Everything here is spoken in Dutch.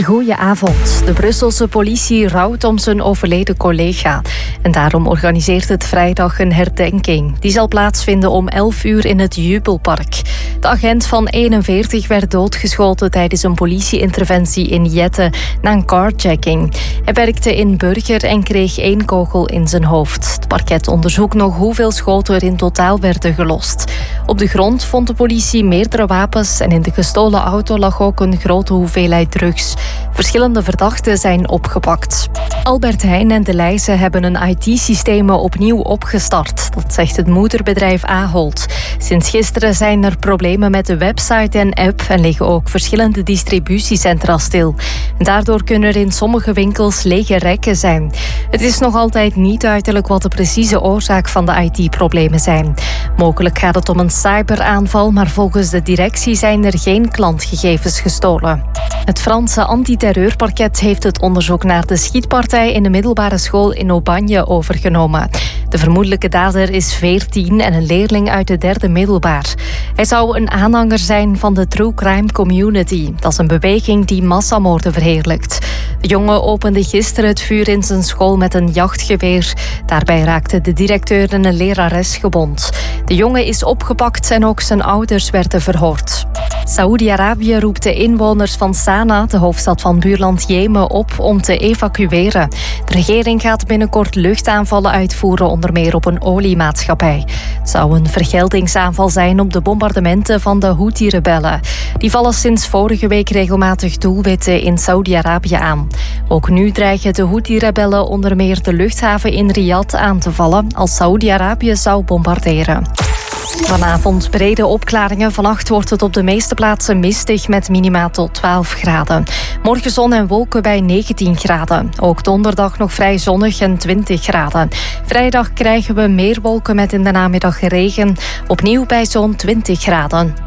Goedenavond. De Brusselse politie rouwt om zijn overleden collega. En daarom organiseert het vrijdag een herdenking. Die zal plaatsvinden om 11 uur in het Jubelpark. De agent van 41 werd doodgeschoten tijdens een politieinterventie in Jette na een carjacking. Hij werkte in Burger en kreeg 1 kogel in zijn hoofd. Het parket onderzoekt nog hoeveel schoten er in totaal werden gelost. Op de grond vond de politie meerdere wapens en in de gestolen auto lag ook een grote hoeveelheid drugs. Verschillende verdachten zijn opgepakt. Albert Heijn en De Leijze hebben hun IT-systemen opnieuw opgestart. Dat zegt het moederbedrijf Ahold. Sinds gisteren zijn er problemen met de website en app en liggen ook verschillende distributiecentra stil. Daardoor kunnen er in sommige winkels lege rekken zijn. Het is nog altijd niet duidelijk wat de precieze oorzaak van de IT-problemen zijn. Mogelijk gaat het om een cyberaanval, maar volgens de directie zijn er geen klantgegevens gestolen. Het Franse antiterreurparket heeft het onderzoek naar de schietpartij in de middelbare school in Aubagne overgenomen. De vermoedelijke dader is 14 en een leerling uit de 3e middelbaar. Hij zou een aanhanger zijn van de True Crime Community. Dat is een beweging die massamoorden verheerlijkt. De jongen opende gisteren het vuur in zijn school met een jachtgeweer. Daarbij raakte de directeur en een lerares gewond. De jongen is opgepakt en ook zijn ouders werden verhoord. Saoedi-Arabië roept de inwoners van Sanaa, de hoofdstad van buurland Jemen, op om te evacueren. De regering gaat binnenkort luchtaanvallen uitvoeren, onder meer op een oliemaatschappij. Het zou een vergeldingsaanval zijn op de bombardementen van de Houthi-rebellen. Die vallen sinds vorige week regelmatig doelwitten in Saoedi-Arabië aan. Ook nu dreigen de Houthi-rebellen onder meer de luchthaven in Riyadh aan te vallen als Saoedi-Arabië zou bombarderen. Vanavond brede opklaringen. Vannacht wordt het op de meeste plaatsen mistig met minima tot 12 graden. Morgen zon en wolken bij 19 graden. Ook donderdag nog vrij zonnig en 20 graden. Vrijdag krijgen we meer wolken met in de namiddag regen. Opnieuw bij zo'n 20 graden.